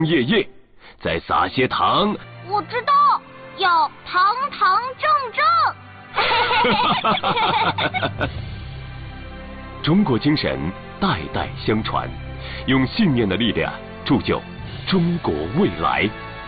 夜夜，再撒些糖。 我知道，要堂堂正正。 中国精神代代相传，用信念的力量铸就中国未来。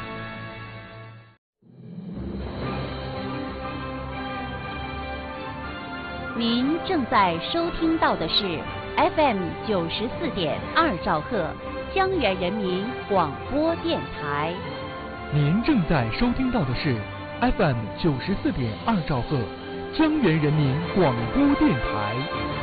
您正在收听到的是 FM 94.2兆赫江源人民广播电台。 您正在收听到的是 FM 94.2兆赫江源人民广播电台。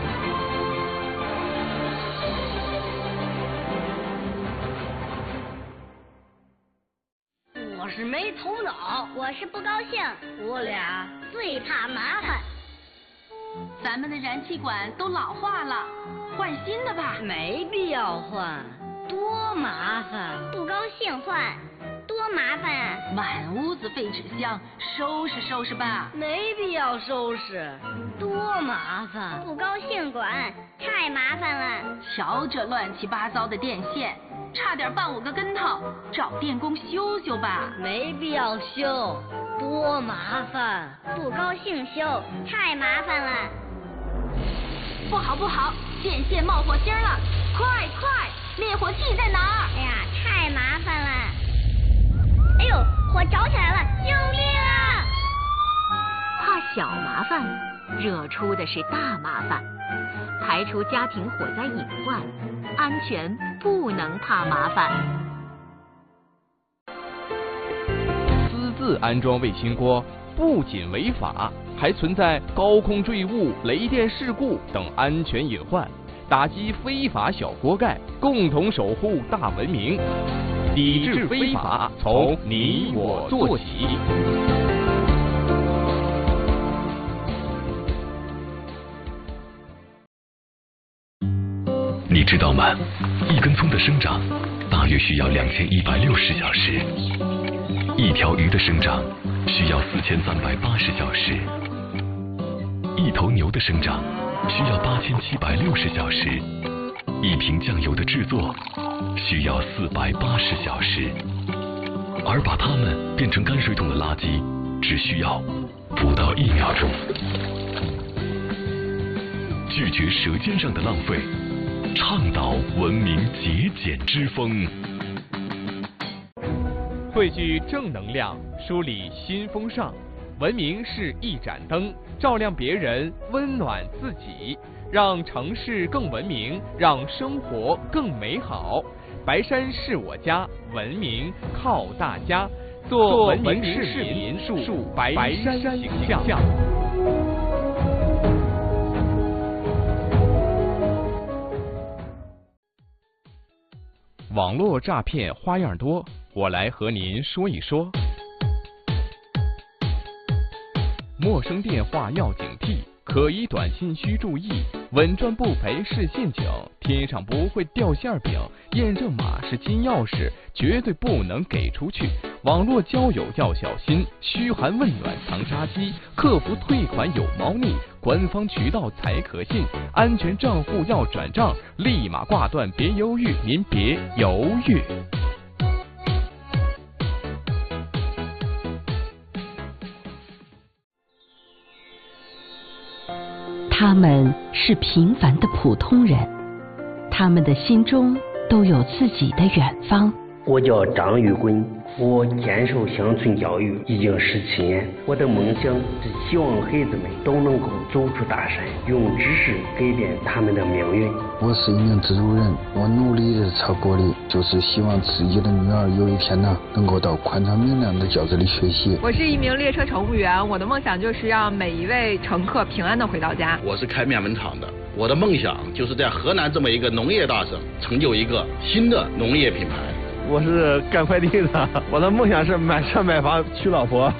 我是没头脑， 我是不高兴， 我俩最怕麻烦。 咱们的燃气管都老化了，换新的吧。 没必要换，多麻烦。 不高兴换，多麻烦啊！ 满屋子废纸箱，收拾收拾吧。 没必要收拾，多麻烦。 不高兴管，太麻烦了。 瞧这乱七八糟的电线，差点绊我个跟头，找电工修修吧。 没必要修，多麻烦。 不高兴修，太麻烦了。 不好不好，电线冒火星了，快快，灭火器在哪儿？ 哎呀，太麻烦了。哎呦，火着起来了，救命啊！ 怕小麻烦，惹出的是大麻烦。排除家庭火灾隐患，安全不能怕麻烦。 私自安装卫星锅不仅违法，还存在高空坠物、雷电事故等安全隐患，打击非法小锅盖，共同守护大文明。抵制非法，从你我做起。 你知道吗？一根葱的生长大约需要2160小时，一条鱼的生长需要4380小时，一头牛的生长需要8760小时，一瓶酱油的制作需要480小时，而把它们变成泔水桶的垃圾只需要不到1秒钟。拒绝舌尖上的浪费，倡导文明节俭之风， 汇聚正能量，梳理新风尚。文明是一盏灯，照亮别人，温暖自己，让城市更文明，让生活更美好。白山是我家，文明靠大家。做文明市民，树白山形象。网络诈骗花样多，我来和您说一说。陌生电话要警惕，可疑短信需注意，稳赚不赔是陷阱，天上不会掉馅饼，验证码是金钥匙，绝对不能给出去。网络交友要小心，嘘寒问暖藏杀机，客服退款有猫腻，官方渠道才可信，安全账户要转账，立马挂断，别犹豫，您别犹豫。 他们是平凡的普通人，他们的心中都有自己的远方。 我叫张玉坤，我坚守乡村教育已经17年。我的梦想是希望孩子们都能够走出大山，用知识改变他们的命运。 我是一名植物人，我努力的朝过的就是希望自己的女儿有一天能够到宽敞明亮的教室里学习。 我是一名列车乘务员，我的梦想就是让每一位乘客平安的回到家。 我是开面粉厂的，我的梦想就是在河南这么一个农业大省，成就一个新的农业品牌。 我是干快递的，我的梦想是买车买房娶老婆。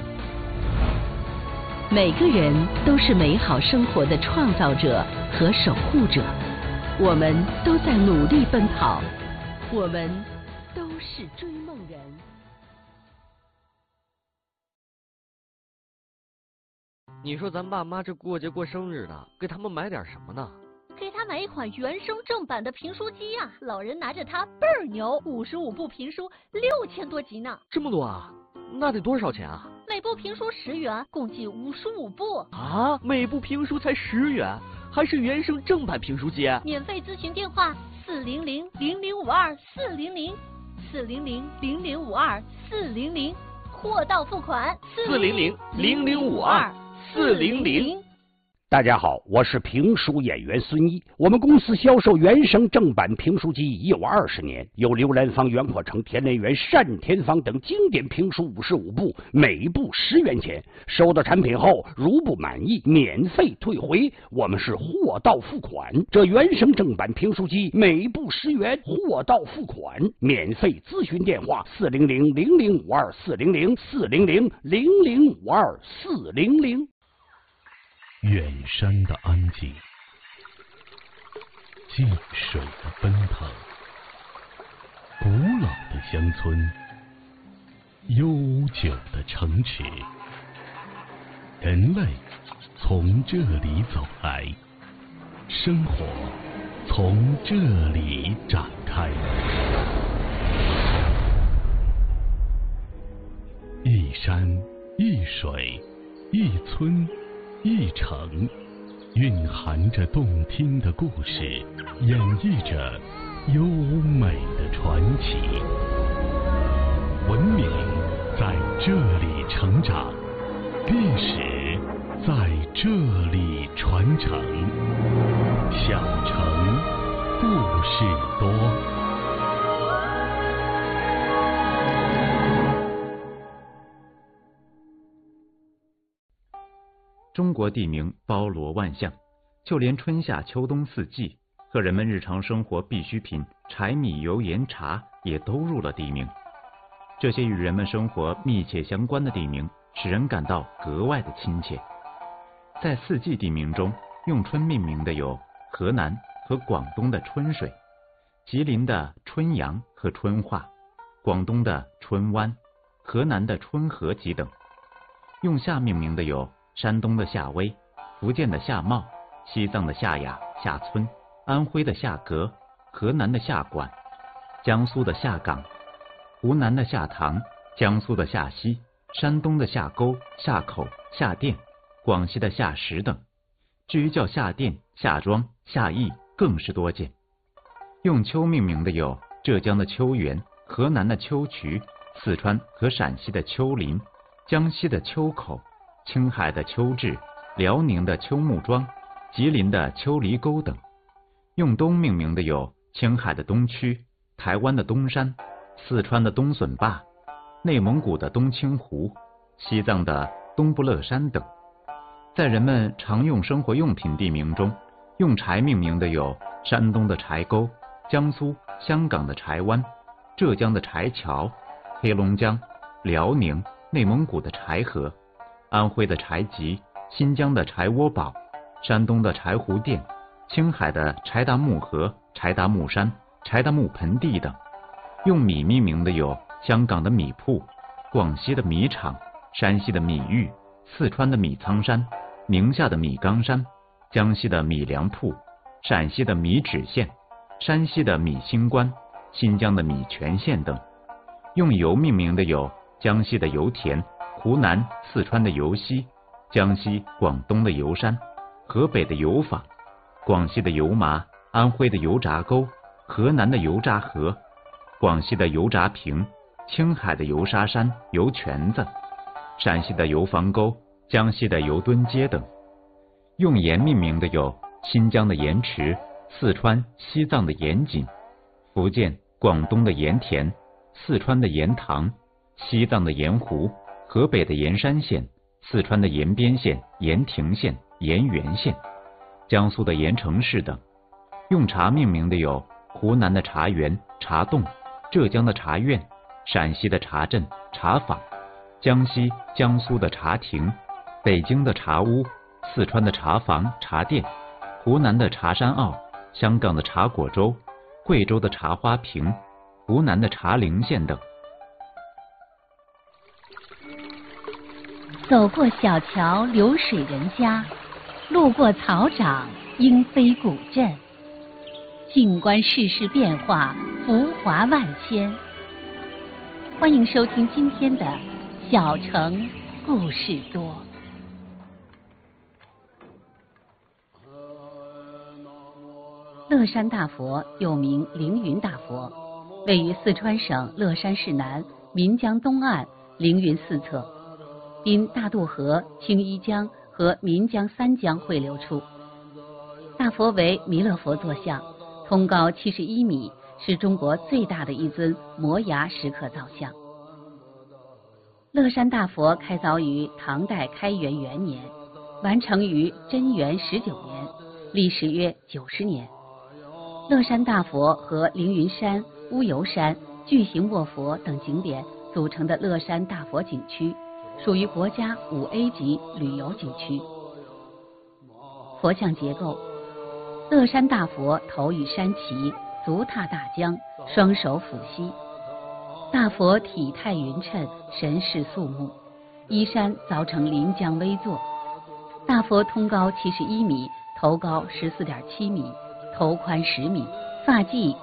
每个人都是美好生活的创造者和守护者，我们都在努力奔跑，我们都是追梦人。 你说咱爸妈这过节过生日的，给他们买点什么呢？ 给他他买一款原声正版的评书机啊，老人拿着它倍儿牛，55部评书6000多集呢。 这么多啊？那得多少钱啊？ 每部评书10元，共计55部。 啊，每部评书才10元，还是原声正版评书机？ 免费咨询电话400-0052-400，400-0052-400，货到付款 400-0052-400。 大家好，我是评书演员孙一。我们公司销售原声正版评书机已有20年，有刘兰芳、袁阔成、田连元、单田芳等经典评书55部，每部10元钱。收到产品后，如不满意，免费退回。我们是货到付款。这原声正版评书机每部10元，货到付款，免费咨询电话400-0052-400，400-0052-400。 远山的安静，近水的奔腾，古老的乡村，悠久的城池，人类从这里走来，生活从这里展开。一山一水一村一城，蕴含着动听的故事，演绎着优美的传奇。文明在这里成长，历史在这里传承。小城故事多。 中国地名包罗万象，就连春夏秋冬4季和人们日常生活必需品柴米油盐茶也都入了地名。这些与人们生活密切相关的地名，使人感到格外的亲切。在4季地名中，用春命名的有河南和广东的春水，吉林的春阳和春化，广东的春湾，河南的春和集等。用夏命名的有山东的夏威，福建的夏茂，西藏的夏雅、夏村，安徽的夏阁，河南的夏管，江苏的夏港，湖南的夏塘，江苏的夏溪，山东的夏沟、夏口、夏店，广西的夏石等。至于叫夏店、夏庄、夏邑更是多见。用秋命名的有浙江的秋园，河南的秋渠，四川和陕西的丘陵，江西的丘口，青海的丘治，辽宁的丘木庄，吉林的丘离沟等。用冬命名的有青海的东区，台湾的东山，四川的东笋坝，内蒙古的东清湖，西藏的东不勒山等。在人们常用生活用品地名中，用柴命名的有山东的柴沟，江苏、香港的柴湾，浙江的柴桥，黑龙江、辽宁、内蒙古的柴河，安徽的柴集，新疆的柴窝堡，山东的柴湖店，青海的柴达木河、柴达木山、柴达木盆地等。用米命名的有香港的米铺，广西的米厂，山西的米玉，四川的米仓山，宁夏的米冈山，江西的米粮铺，陕西的米脂县，山西的米星关，新疆的米泉县等。用油命名的有江西的油田，湖南、四川的油溪，江西、广东的油山，河北的油坊，广西的油麻，安徽的油炸沟，河南的油炸河，广西的油炸坪，青海的油沙山、油泉子，陕西的油房沟，江西的油墩街等。用盐命名的有新疆的盐池，四川、西藏的盐井，福建、广东的盐田，四川的盐塘，西藏的盐湖，河北的盐山县，四川的盐边县、盐亭县、盐源县，江苏的盐城市等。用茶命名的有湖南的茶园、茶洞，浙江的茶院，陕西的茶镇、茶坊，江西、江苏的茶亭，北京的茶屋，四川的茶房、茶店，湖南的茶山坳，香港的茶果洲，贵州的茶花坪，湖南的茶陵县等。 走过小桥流水人家，路过草长莺飞古镇， 静观世事变化，浮华万千。欢迎收听今天的《小城故事多》。乐山大佛又名凌云大佛，位于四川省乐山市南岷江东岸凌云寺侧，因大渡河、青衣江和岷江三江汇流处。大佛为弥勒佛坐像，通高71米，是中国最大的一尊摩崖石刻造像。乐山大佛开凿于唐代开元元年，完成于贞元19年，历时约90年。乐山大佛和凌云山、乌油山、巨型卧佛等景点组成的乐山大佛景区，属于国家5A 级旅游景区。佛像结构：乐山大佛头与山齐，足踏大江，双手抚膝。大佛体态匀称，神势肃穆，依山凿成临江微坐。大佛通高71米，头高14.7米，头宽10米，发髻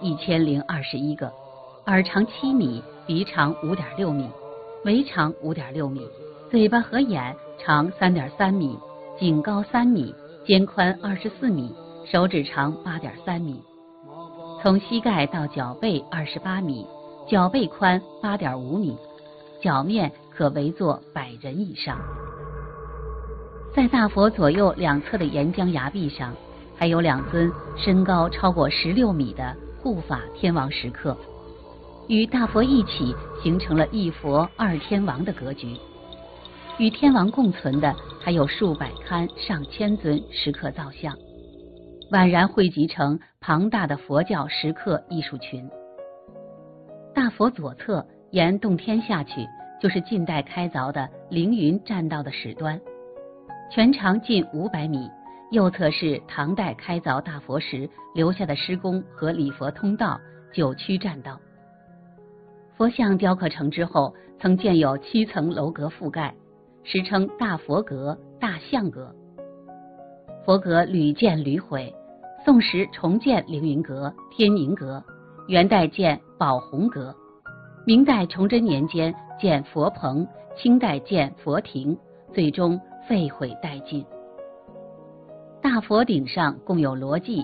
1021个，耳长7米，鼻长5.6米，围长5.6米，嘴巴和眼长3.3米，颈高3米，肩宽24米，手指长8.3米，从膝盖到脚背28米，脚背宽8.5米，脚面可围坐100人以上。在大佛左右两侧的沿江崖壁上，还有2尊身高超过16米的护法天王石刻，与大佛一起形成了一佛二天王的格局。与天王共存的还有数百龛上千尊石刻造像，宛然汇集成庞大的佛教石刻艺术群。大佛左侧沿洞天下去，就是近代开凿的凌云栈道的始端，全长近500米，右侧是唐代开凿大佛时留下的施工和礼佛通道9曲栈道。佛像雕刻成之后，曾建有7层楼阁覆盖，时称大佛阁、大象阁。佛阁屡建屡毁，宋时重建凌云阁、天宁阁，元代建宝洪阁，明代崇祯年间建佛棚，清代建佛亭，最终废毁殆尽。大佛顶上共有螺髻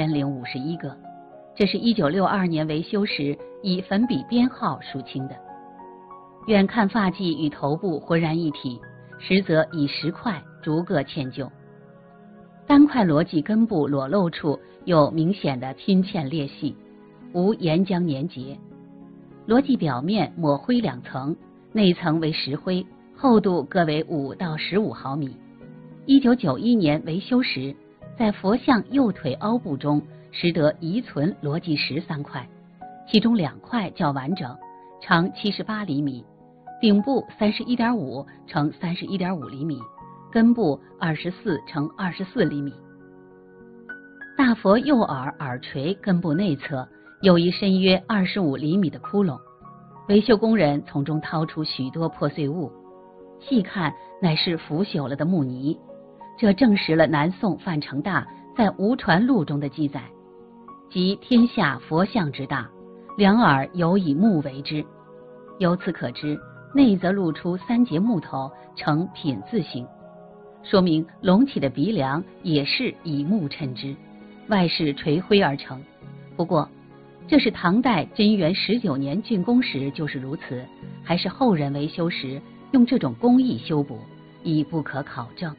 1051个，这是1962年维修时以粉笔编号数清的。远看发髻与头部浑然一体，实则以石块逐个嵌就。单块螺髻根部裸露处有明显的拼嵌裂隙，无岩浆粘结。螺髻表面抹灰2层，内层为石灰，厚度各为5到15毫米。1991年维修时，在佛像右腿凹部中实得遗存螺髻石3块，其中2块较完整，长78厘米，顶部31.5乘31.5厘米，根部24乘24厘米。大佛右耳耳垂根部内侧有一深约25厘米的窟窿，维修工人从中掏出许多破碎物，细看乃是腐朽了的木泥，这证实了南宋范成大在《吴传录》中的记载，即天下佛像之大，两耳有以木为之。由此可知，内则露出3节木头呈品字形，说明隆起的鼻梁也是以木衬之，外是垂灰而成。不过这是唐代贞元19年竣工时就是如此，还是后人维修时用这种工艺修补，已不可考证。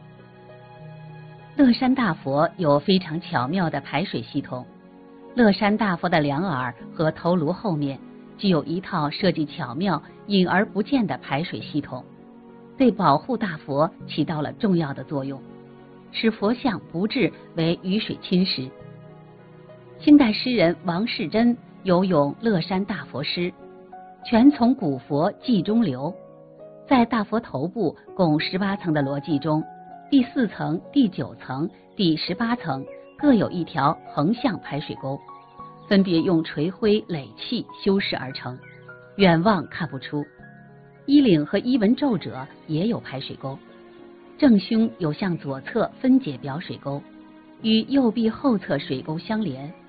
乐山大佛有非常巧妙的排水系统，乐山大佛的两耳和头颅后面具有一套设计巧妙、隐而不见的排水系统，对保护大佛起到了重要的作用，使佛像不致为雨水侵蚀。清代诗人王士祯有咏乐山大佛诗，全从古佛髻中流。在大佛头部共18层的螺髻中，第4层、第9层、第18层各有一条横向排水沟，分别用垂灰垒砌修饰而成，远望看不出。衣领和衣纹皱褶也有排水沟，正胸有向左侧分解表水沟，与右臂后侧水沟相连，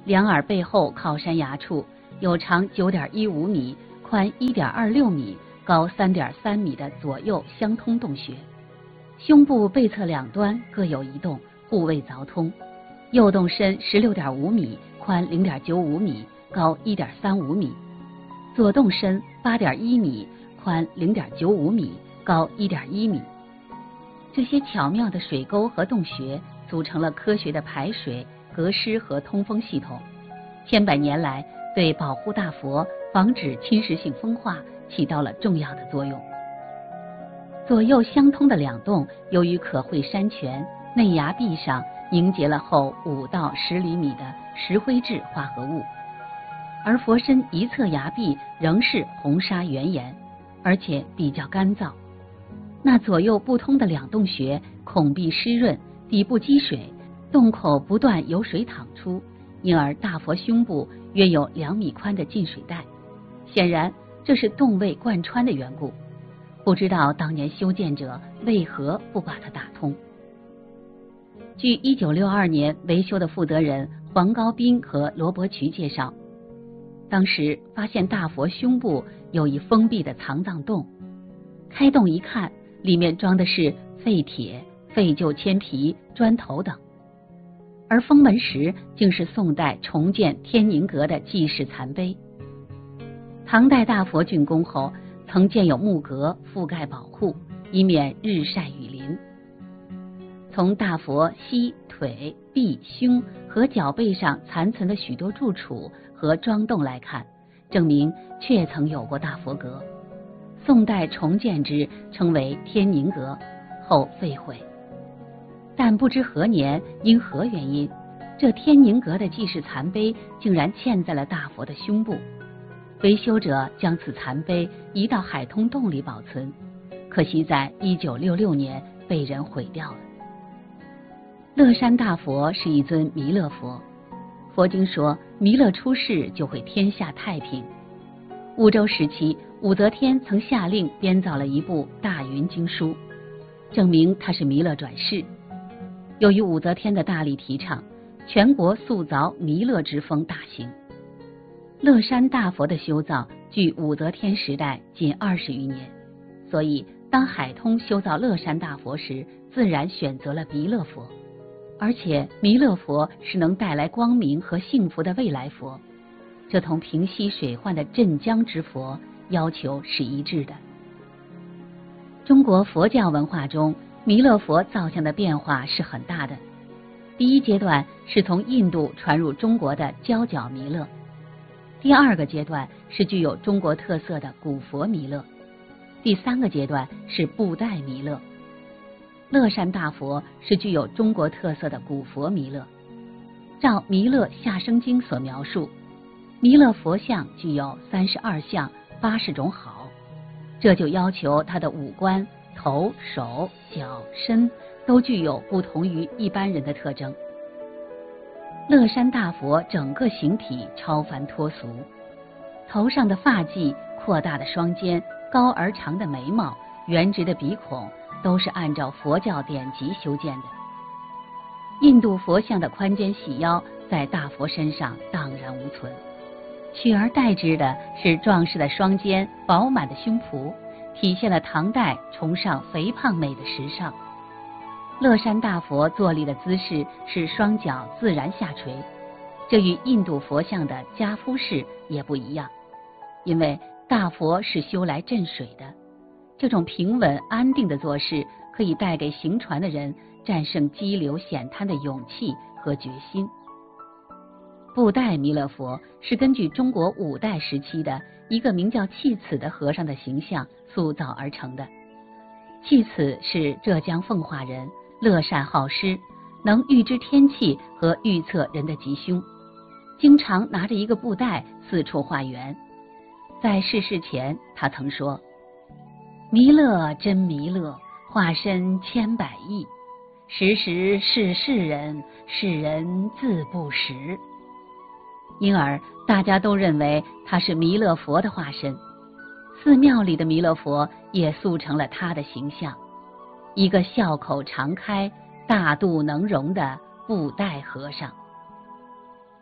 两耳背后靠山崖处有长9.15米、宽1.26米、高3.3米的左右相通洞穴，胸部背侧两端各有一洞，互为凿通。右洞深16.5米，宽0.95米，高1.35米；左洞深8.1米，宽0.95米，高1.1米。这些巧妙的水沟和洞穴组成了科学的排水、隔湿和通风系统，千百年来对保护大佛、防止侵蚀性风化起到了重要的作用。左右相通的两洞，由于可会山泉，内崖壁上凝结了厚5到10厘米的石灰质化合物，而佛身一侧崖壁仍是红砂原岩，而且比较干燥。那左右不通的两洞穴，孔壁湿润，底部积水，洞口不断有水淌出，因而大佛胸部约有2米宽的进水带。显然这是洞位贯穿的缘故，不知道当年修建者为何不把它打通。据1962年维修的负责人黄高斌和罗伯渠介绍，当时发现大佛胸部有一封闭的藏葬洞，开洞一看，里面装的是废铁、废旧铅皮、砖头等，而封门石竟是宋代重建天宁阁的祭祀残碑。唐代大佛竣工后，曾建有木阁覆盖保护，以免日晒雨淋。从大佛膝、腿、臂、胸和脚背上残存的许多柱础和桩洞来看，证明确曾有过大佛阁。宋代重建之，称为天宁阁，后废毁。但不知何年因何原因，这天宁阁的祭祀残碑竟然嵌在了大佛的胸部。维修者将此残碑移到海通洞里保存，可惜在1966年被人毁掉了。乐山大佛是一尊弥勒佛，佛经说弥勒出世就会天下太平。武周时期，武则天曾下令编造了一部大云经书，证明他是弥勒转世。由于武则天的大力提倡，全国塑造弥勒之风大行。乐山大佛的修造距武则天时代仅20余年，所以当海通修造乐山大佛时，自然选择了弥勒佛。而且弥勒佛是能带来光明和幸福的未来佛，这同平息水患的镇江之佛要求是一致的。中国佛教文化中，弥勒佛造像的变化是很大的。第一阶段是从印度传入中国的焦角弥勒，第2个阶段是具有中国特色的古佛弥勒，第3个阶段是布袋弥勒。乐山大佛是具有中国特色的古佛弥勒。照《弥勒下生经》所描述，弥勒佛像具有32相、80种好，这就要求他的五官、头、手、脚、身都具有不同于一般人的特征。乐山大佛整个形体超凡脱俗，头上的发髻、扩大的双肩、高而长的眉毛、圆直的鼻孔，都是按照佛教典籍修建的。印度佛像的宽肩细腰在大佛身上荡然无存，取而代之的是壮实的双肩、饱满的胸脯，体现了唐代崇尚肥胖美的时尚。乐山大佛坐立的姿势是双脚自然下垂，这与印度佛像的跏趺式也不一样，因为大佛是修来镇水的，这种平稳安定的坐势可以带给行船的人战胜激流险滩的勇气和决心。布袋弥勒佛是根据中国5代时期的一个名叫弃子的和尚的形象塑造而成的。弃子是浙江奉化人，乐善好施，能预知天气和预测人的吉凶，经常拿着一个布袋四处化缘。在逝世前，他曾说：弥勒真弥勒，化身千百亿，时时是世人，世人自不识。因而大家都认为他是弥勒佛的化身，寺庙里的弥勒佛也塑成了他的形象，一个笑口常开、大度能容的布袋和尚。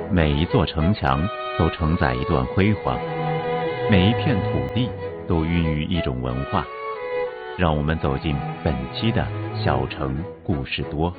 每一座城墙都承载一段辉煌，每一片土地都孕育一种文化。让我们走进本期的小城故事多。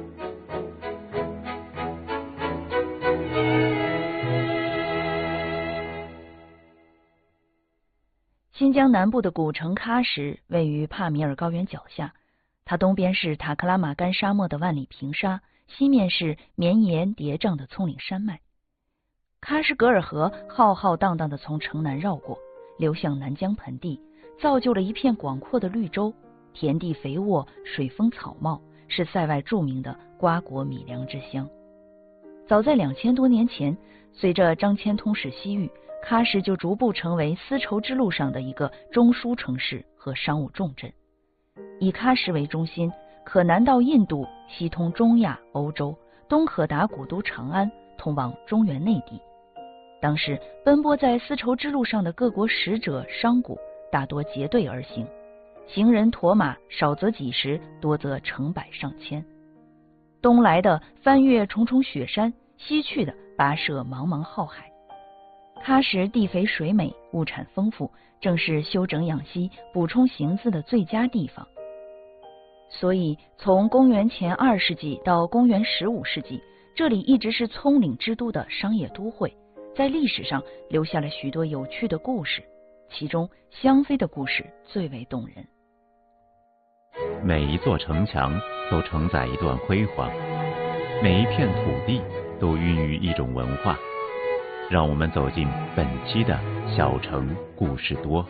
新疆南部的古城喀什位于帕米尔高原脚下，它东边是塔克拉玛干沙漠的万里平沙，西面是绵延叠嶂的葱岭山脉。喀什噶尔河浩浩荡荡地从城南绕过，流向南疆盆地，造就了一片广阔的绿洲，田地肥沃，水丰草茂，是塞外著名的瓜果米粮之乡。早在2000多年前，随着张骞通使西域，喀什就逐步成为丝绸之路上的一个中枢城市和商务重镇。以喀什为中心，可南到印度，西通中亚、欧洲，东可达古都长安，通往中原内地。当时奔波在丝绸之路上的各国使者、商贾大多结队而行，行人驮马少则几十，多则成百上千。东来的翻越重重雪山，西去的跋涉茫茫浩海。喀什地肥水美，物产丰富，正是休整养息、补充行字的最佳地方。所以从公元前2世纪到公元15世纪，这里一直是葱岭之都的商业都会，在历史上留下了许多有趣的故事，其中香妃的故事最为动人。 每一座城墙都承载一段辉煌，每一片土地都孕育一种文化。让我们走进本期的小城故事多。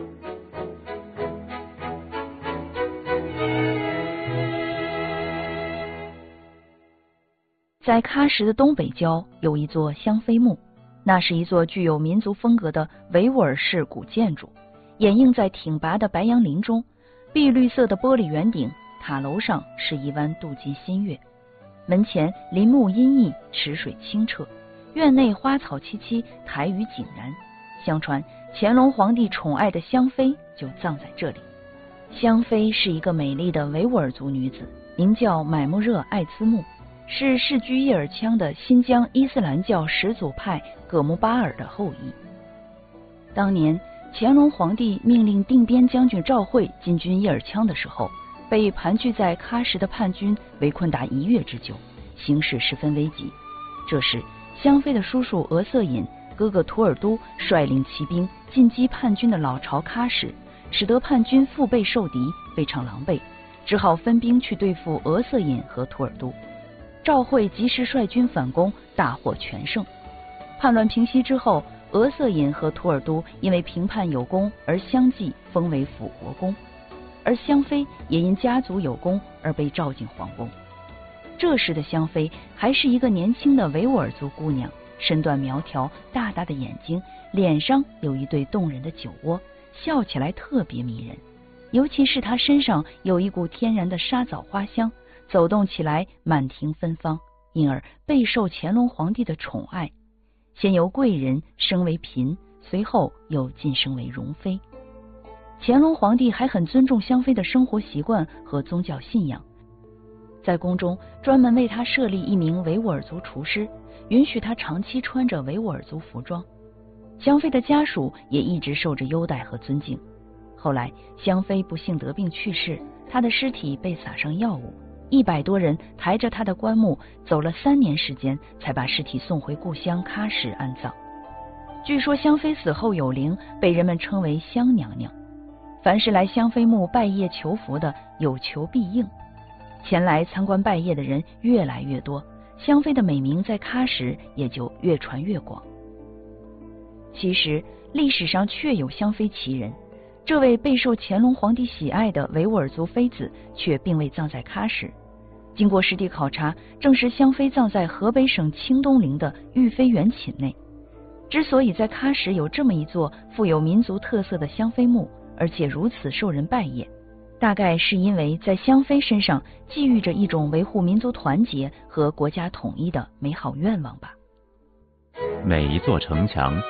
在喀什的东北郊有一座香妃墓，那是一座具有民族风格的维吾尔式古建筑，掩映在挺拔的白杨林中，碧绿色的玻璃圆顶，塔楼上是一湾镀金新月，门前林木阴翳，池水清澈，院内花草萋萋，台语井然。相传乾隆皇帝宠爱的香妃就葬在这里。香妃是一个美丽的维吾尔族女子，名叫买木热艾兹木，是世居叶尔羌的新疆伊斯兰教始祖派葛木巴尔的后裔。当年乾隆皇帝命令定边将军赵惠进军叶尔羌的时候，被盘踞在喀什的叛军围困达1月之久，形势十分危急。这时香妃的叔叔额瑟尹、哥哥图尔都率领骑兵进击叛军的老巢喀什，使得叛军腹背受敌，非常狼狈，只好分兵去对付额瑟尹和图尔都。赵惠及时率军反攻，大获全胜。叛乱平息之后，额瑟尹和图尔都因为平叛有功而相继封为辅国公，而香妃也因家族有功而被召进皇宫。这时的香妃还是一个年轻的维吾尔族姑娘，身段苗条，大大的眼睛，脸上有一对动人的酒窝，笑起来特别迷人。尤其是她身上有一股天然的沙枣花香，走动起来满庭芬芳，因而备受乾隆皇帝的宠爱。先由贵人升为嫔，随后又晋升为容妃。乾隆皇帝还很尊重香妃的生活习惯和宗教信仰，在宫中专门为她设立一名维吾尔族厨师，允许她长期穿着维吾尔族服装。香妃的家属也一直受着优待和尊敬。后来香妃不幸得病去世，她的尸体被撒上药物，100多人抬着她的棺木走了3年时间，才把尸体送回故乡喀什安葬。据说香妃死后有灵，被人们称为香娘娘。凡是来香妃墓拜谒求福的，有求必应。前来参观拜谒的人越来越多，香妃的美名在喀什也就越传越广。其实历史上确有香妃其人，这位备受乾隆皇帝喜爱的维吾尔族妃子却并未葬在喀什。经过实地考察，证实香妃葬在河北省清东陵的玉妃园寝内。之所以在喀什有这么一座富有民族特色的香妃墓，而且如此受人拜谒，大概是因为在香妃身上寄寓着一种维护民族团结和国家统一的美好愿望吧。 每一座城墙